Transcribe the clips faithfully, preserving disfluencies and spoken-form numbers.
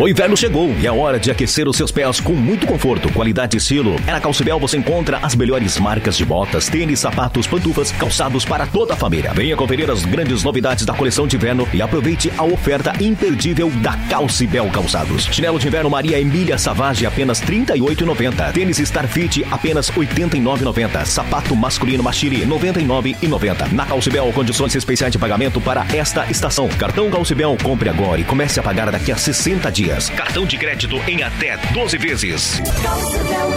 O inverno chegou e é hora de aquecer os seus pés com muito conforto, qualidade e estilo. É na Calcibel você encontra as melhores marcas de botas, tênis, sapatos, pantufas, calçados para toda a família. Venha conferir as grandes novidades da coleção de inverno e aproveite a oferta imperdível da Calcibel Calçados. Chinelo de inverno Maria Emília Savage apenas trinta e oito reais e noventa centavos. Tênis Starfit apenas oitenta e nove reais e noventa centavos. Sapato masculino Machiri noventa e nove reais e noventa centavos. Na Calcibel, condições especiais de pagamento para esta estação. Cartão Calcibel, compre agora e comece a pagar daqui a sessenta dias. Cartão de crédito em até doze vezes. Calcibel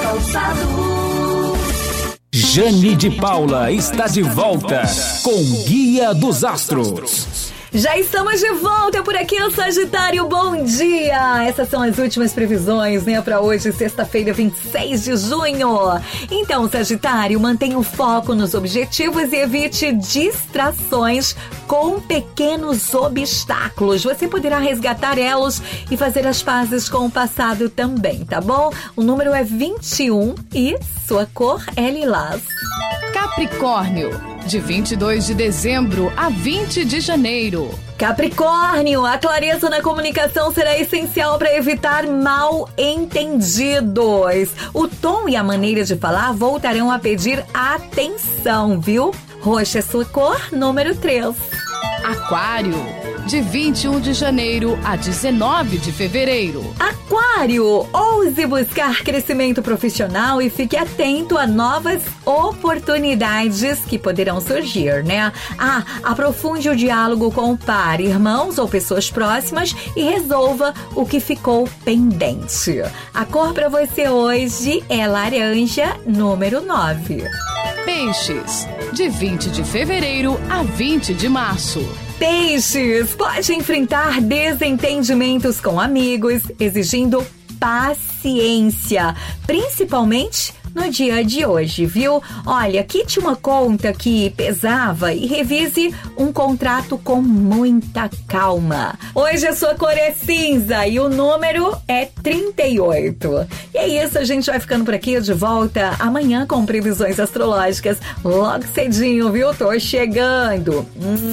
Calçados. Jane de Paula está de volta com Guia dos Astros. Já estamos de volta por aqui, o Sagitário, bom dia! Essas são as últimas previsões, né, para hoje, sexta-feira, vinte e seis de junho. Então, Sagitário, mantenha o foco nos objetivos e evite distrações com pequenos obstáculos. Você poderá resgatar elos e fazer as pazes com o passado também, tá bom? O número é vinte e um e sua cor é lilás. Capricórnio, de vinte e dois de dezembro a vinte de janeiro. Capricórnio, a clareza na comunicação será essencial para evitar mal-entendidos. O tom e a maneira de falar voltarão a pedir atenção, viu? Roxa é sua cor, número três. Aquário, de vinte e um de janeiro a dezenove de fevereiro. Aquário, ouse buscar crescimento profissional e fique atento a novas oportunidades que poderão surgir, né? Ah, aprofunde o diálogo com o par, irmãos ou pessoas próximas e resolva o que ficou pendente. A cor para você hoje é laranja, número nove. Peixes, de vinte de fevereiro a vinte de março. Peixes, pode enfrentar desentendimentos com amigos, exigindo paciência, principalmente no dia de hoje, viu? Olha, quite uma conta que pesava e revise um contrato com muita calma. Hoje a sua cor é cinza e o número é trinta e oito. E é isso, a gente vai ficando por aqui de volta amanhã com previsões astrológicas logo cedinho, viu? Tô chegando.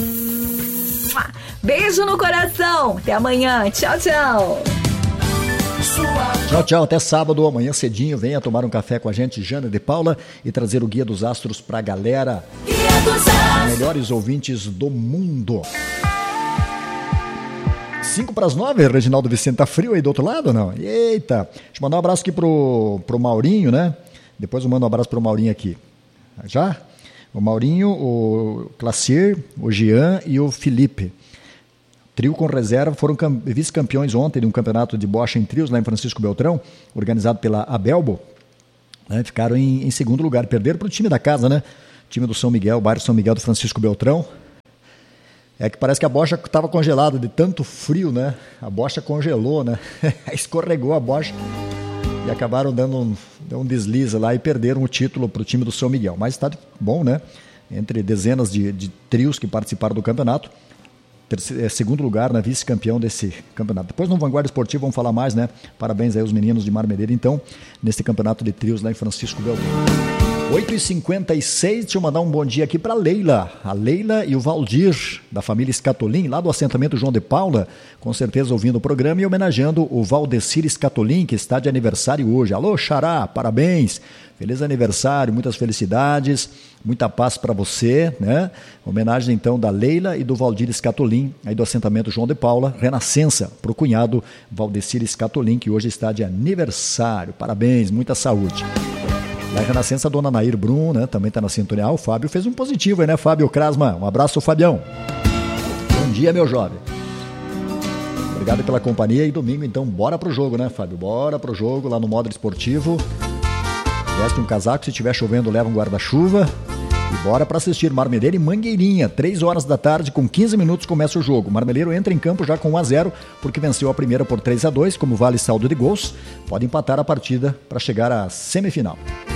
Beijo no coração. Até amanhã. Tchau, tchau. Tchau, tchau. Até sábado, amanhã cedinho. Venha tomar um café com a gente, Jane de Paula, e trazer o Guia dos Astros pra galera. Guia dos Astros. Melhores ouvintes do mundo. Cinco para as nove, Reginaldo Vicente, tá frio aí do outro lado ou não? Eita. Deixa eu mandar um abraço aqui pro, pro Maurinho, né? Depois eu mando um abraço pro Maurinho aqui. Já? O Maurinho, o Clacier, o Jean e o Felipe. Trio com reserva, foram vice-campeões ontem de um campeonato de bocha em trios lá em Francisco Beltrão, organizado pela Abelbo. Né? Ficaram em, em segundo lugar, perderam para o time da casa, né? Time do São Miguel, bairro São Miguel do Francisco Beltrão. É que parece que a bocha estava congelada de tanto frio, né? A bocha congelou, né? Escorregou a bocha e acabaram dando um, dando um deslize lá e perderam o título para o time do São Miguel. Mas está bom, né? Entre dezenas de, de trios que participaram do campeonato. É segundo lugar, né, vice-campeão desse campeonato. Depois no Vanguarda Esportivo vamos falar mais, né? Parabéns aí aos meninos de Marmeleira, então, nesse campeonato de trios lá em Francisco Beltrão. oito e cinquenta e seis, deixa eu mandar um bom dia aqui para Leila. A Leila e o Valdir, da família Escatolin, lá do assentamento João de Paula, com certeza ouvindo o programa e homenageando o Valdecir Escatolin, que está de aniversário hoje. Alô, Xará, parabéns! Feliz aniversário, muitas felicidades, muita paz para você, né? Homenagem então da Leila e do Valdir Escatolin, aí do assentamento João de Paula, Renascença, para o cunhado Valdecir Escatolin, que hoje está de aniversário. Parabéns, muita saúde. Lá em Renascença, a dona Nair Brum, né? Também está na sintonia. Ah, o Fábio fez um positivo aí, né, Fábio Krasma? Um abraço, Fabião. Bom dia, meu jovem. Obrigado pela companhia e domingo, então, bora pro jogo, né, Fábio? Bora pro jogo lá no modo esportivo. Veste um casaco, se estiver chovendo, leva um guarda-chuva. E bora para assistir Marmeleiro e Mangueirinha. três horas da tarde, com quinze minutos, começa o jogo. Marmeleiro entra em campo já com um a zero, porque venceu a primeira por três a dois, como vale saldo de gols. Pode empatar a partida para chegar à semifinal.